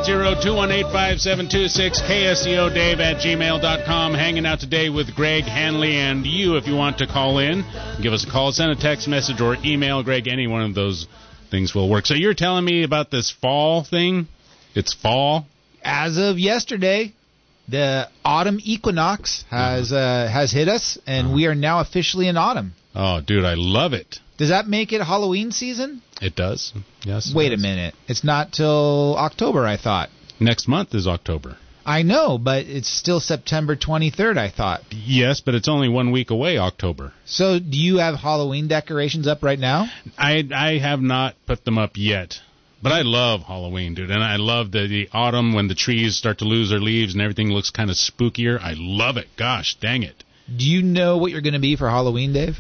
780-218-5726, KSEODave@gmail.com. Hanging out today with Greg Hanley and you. If you want to call in, give us a call, send a text message, or email Greg. Any one of those things will work. So you're telling me about this fall thing? It's fall? As of yesterday, the autumn equinox has hit us, and we are now officially in autumn. Oh, dude, I love it. Does that make it Halloween season? It does. Yes. Wait a minute. It's not till October, I thought. Next month is October. I know, but it's still September 23rd, I thought. Yes, but it's only 1 week away, October. So do you have Halloween decorations up right now? I have not put them up yet. But I love Halloween, dude, and I love the autumn when the trees start to lose their leaves and everything looks kind of spookier. I love it. Gosh, dang it. Do you know what you're going to be for Halloween, Dave?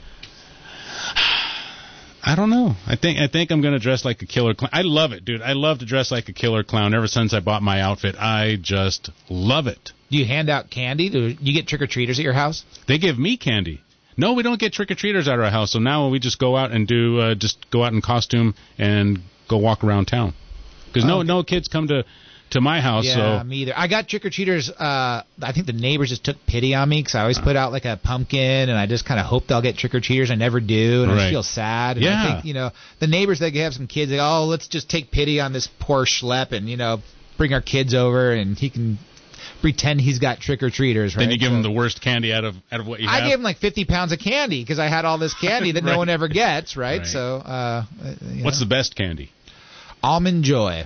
I don't know. I think I'm going to dress like a killer clown. I love it, dude. I love to dress like a killer clown. Ever since I bought my outfit, I just love it. Do you hand out candy? Do you get trick-or-treaters at your house? They give me candy. No, we don't get trick-or-treaters at our house, so now we just go out and do just go out in costume and go walk around town. Because no kids come to my house. Yeah, so. Me either. I got trick-or-treaters. I think the neighbors just took pity on me because I always put out like a pumpkin, and I just kind of hope they'll get trick-or-treaters. I never do, and I just feel sad. And yeah. I think, the neighbors that have some kids, let's just take pity on this poor schlep and, bring our kids over, and he can pretend he's got trick-or-treaters, right? Then you give him the worst candy out of what you have? I gave him like 50 pounds of candy because I had all this candy that no one ever gets, right? So, What's the best candy? Almond Joy.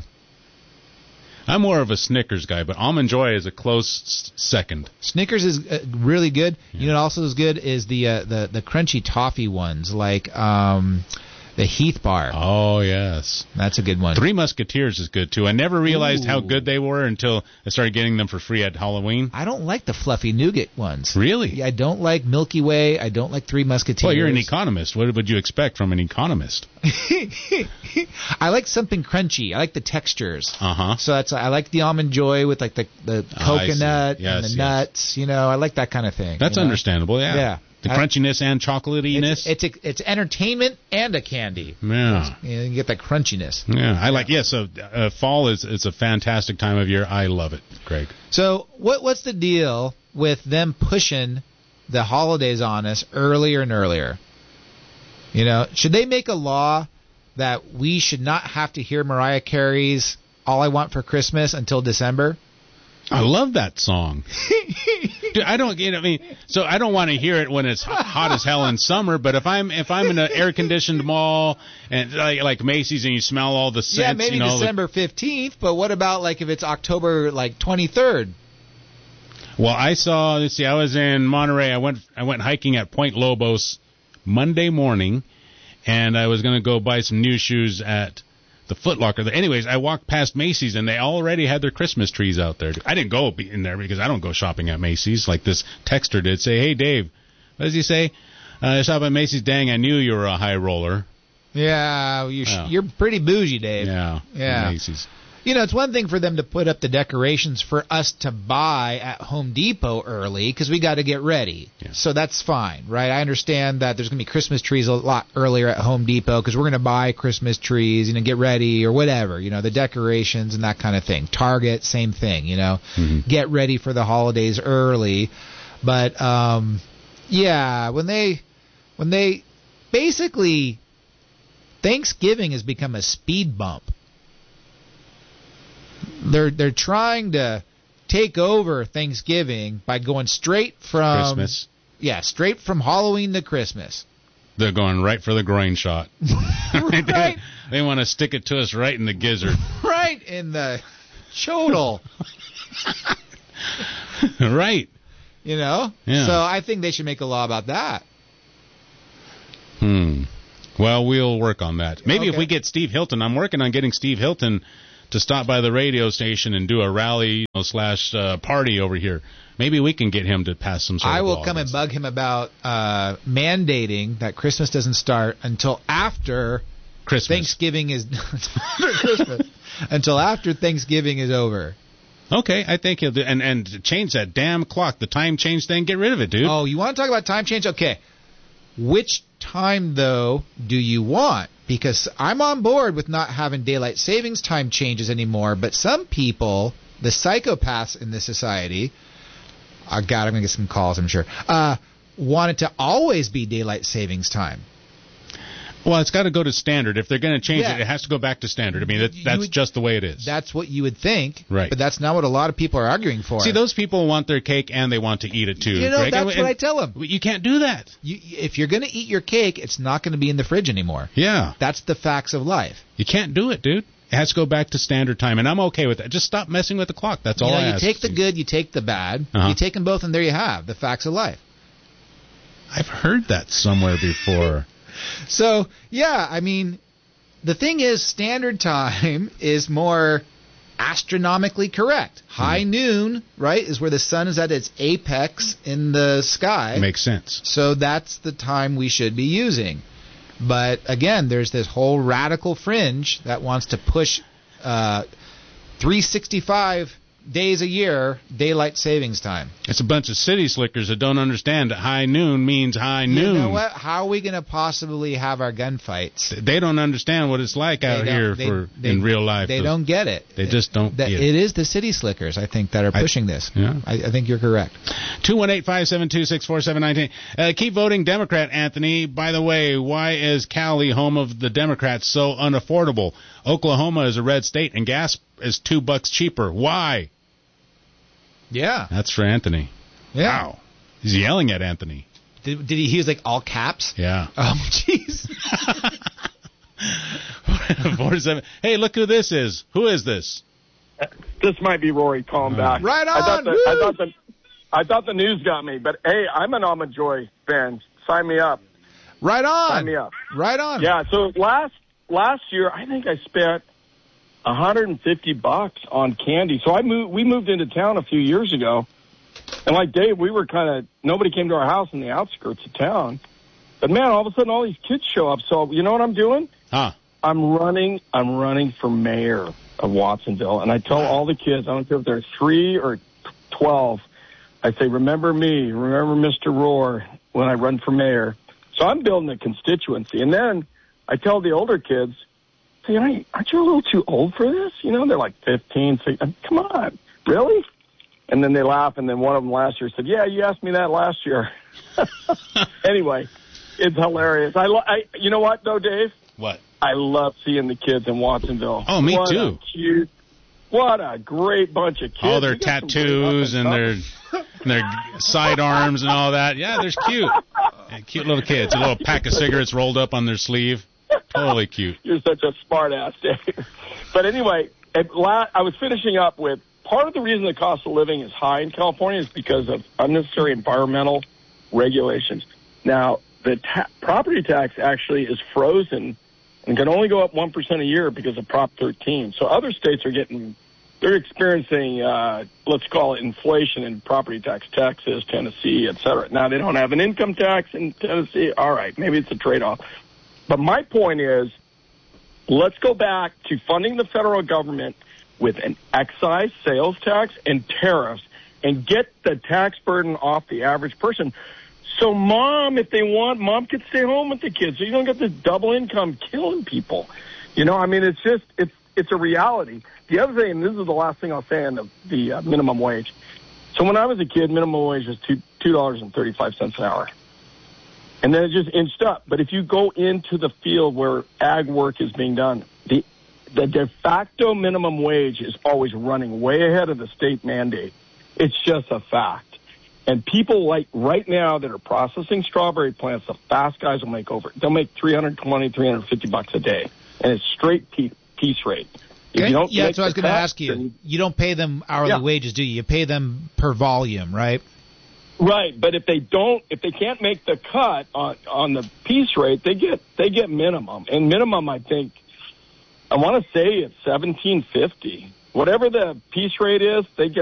I'm more of a Snickers guy, but Almond Joy is a close second. Snickers is really good. Yeah. You know what also is good is the crunchy toffee ones, like the Heath Bar. Oh, yes. That's a good one. Three Musketeers is good, too. I never realized how good they were until I started getting them for free at Halloween. I don't like the fluffy nougat ones. Really? I don't like Milky Way. I don't like Three Musketeers. Well, you're an economist. What would you expect from an economist? I like something crunchy. I like the textures. Uh-huh. So I like the Almond Joy with like the coconut and the nuts. I like that kind of thing. That's understandable, yeah. Yeah. The crunchiness and chocolatiness. It's entertainment and a candy. Yeah. You get that crunchiness. Yeah, so fall is a fantastic time of year. I love it, Greg. So what's the deal with them pushing the holidays on us earlier and earlier? Should they make a law that we should not have to hear Mariah Carey's All I Want for Christmas until December? I love that song. Dude, I don't want to hear it when it's hot as hell in summer, but if I'm in an air conditioned mall and like Macy's and you smell all the scents, yeah, maybe December 15th, but what about like if it's October 23rd? Well, I was in Monterey. I went hiking at Point Lobos Monday morning, and I was going to go buy some new shoes at the Foot Locker. Anyways, I walked past Macy's, and they already had their Christmas trees out there. I didn't go in there because I don't go shopping at Macy's like this texter did. Say, hey, Dave, what does he say? Shop at Macy's. Dang, I knew you were a high roller. Yeah, you're pretty bougie, Dave. Yeah. Macy's. It's one thing for them to put up the decorations for us to buy at Home Depot early because we got to get ready. Yeah. So that's fine, right? I understand that there's going to be Christmas trees a lot earlier at Home Depot because we're going to buy Christmas trees, get ready or whatever, the decorations and that kind of thing. Target, same thing, Get ready for the holidays early. But, when they basically, Thanksgiving has become a speed bump. They're trying to take over Thanksgiving by going straight from Christmas. Yeah, straight from Halloween to Christmas. They're going right for the groin shot. Right. They want to stick it to us right in the gizzard. Right in the chodel. Right. Yeah. So I think they should make a law about that. Well, we'll work on that. Maybe if we get Steve Hilton. I'm working on getting Steve Hilton to stop by the radio station and do a rally slash party over here. Maybe we can get him to pass some sort of law. I will come and bug him about mandating that Christmas doesn't start until after Christmas. Thanksgiving is Christmas. Until after Thanksgiving is over. Okay, I think he'll do, and change that damn clock, the time change thing. Get rid of it, dude. Oh, you want to talk about time change? Okay. Which time, though, do you want? because I'm on board with not having daylight savings time changes anymore, but some people, the psychopaths in this society, I'm going to get some calls, I'm sure, want it to always be daylight savings time. Well, it's got to go to standard. If they're going to change it, it has to go back to standard. I mean, that's just the way it is. That's what you would think, right? But that's not what a lot of people are arguing for. See, those people want their cake and they want to eat it too. Greg. That's what I tell them. You can't do that. If you're going to eat your cake, it's not going to be in the fridge anymore. Yeah. That's the facts of life. You can't do it, dude. It has to go back to standard time, and I'm okay with that. Just stop messing with the clock. That's all I ask. You take the good, you take the bad. You take them both, and there you have the facts of life. I've heard that somewhere before. So, yeah, I mean, the thing is, standard time is more astronomically correct. High noon, right, is where the sun is at its apex in the sky. Makes sense. So that's the time we should be using. But, again, there's this whole radical fringe that wants to push 365 days a year daylight savings time. It's a bunch of city slickers that don't understand that high noon means high noon. You know what? How are we going to possibly have our gunfights? They don't understand what it's like out here in real life. They don't get it. They just don't get it. It is the city slickers, I think, that are pushing this. Yeah. I think you're correct. 218-572-64719. Keep voting Democrat, Anthony. By the way, why is Cali, home of the Democrats, so unaffordable? Oklahoma is a red state, and gas is $2 cheaper. Why? Yeah. That's for Anthony. Yeah. Wow. He's yelling at Anthony. Did he use like all caps? Yeah. Oh, jeez. 47. Hey, look who this is. Who is this? This might be Rory calling back. Right on. I thought the news got me, but hey, I'm an Almond Joy fan. Sign me up. Right on. Sign me up. Right on. Yeah. So last year, I think I spent $150 on candy. So we moved into town a few years ago, and like Dave, we were nobody came to our house in the outskirts of town. But man, all of a sudden, all these kids show up. So you know what I'm doing? Huh? I'm running for mayor of Watsonville, and I tell all the kids, I don't care if they're 3 or 12, I say, remember me, remember Mr. Rohr when I run for mayor. So I'm building a constituency, and then I tell the older kids, hey, aren't you a little too old for this? You know, they're like 15, 16. Come on, really? And then they laugh, and then one of them last year said, yeah, you asked me that last year. Anyway, it's hilarious. You know what, though, Dave? What? I love seeing the kids in Watsonville. Oh, me too. What a great bunch of kids. All their tattoos and their sidearms and all that. Yeah, they're cute. Yeah, cute little kids. A little pack of cigarettes rolled up on their sleeve. Totally cute. You're such a smart ass, Dave. But anyway, I was finishing up with part of the reason the cost of living is high in California is because of unnecessary environmental regulations. Now, the property tax actually is frozen and can only go up 1% a year because of Prop 13. So other states are they're experiencing, let's call it inflation in property tax, Texas, Tennessee, et cetera. Now, they don't have an income tax in Tennessee. All right, maybe it's a trade-off. But my point is, let's go back to funding the federal government with an excise, sales tax, and tariffs and get the tax burden off the average person. So mom, if they want, mom could stay home with the kids. So you don't get this double income killing people. You know, I mean, it's a reality. The other thing, and this is the last thing I'll say on the minimum wage. So when I was a kid, minimum wage was $2.35 an hour. And then it just inched up. But if you go into the field where ag work is being done, the de facto minimum wage is always running way ahead of the state mandate. It's just a fact. And people like right now that are processing strawberry plants, the fast guys will make they'll make $320, $350 a day. And it's straight piece rate. Okay. Yeah, that's what I was going to ask you. You don't pay them hourly wages, do you? You pay them per volume, right? Right, but if they can't make the cut on the piece rate, they get minimum. And minimum, I think, I want to say it's $17.50. Whatever the piece rate is, they get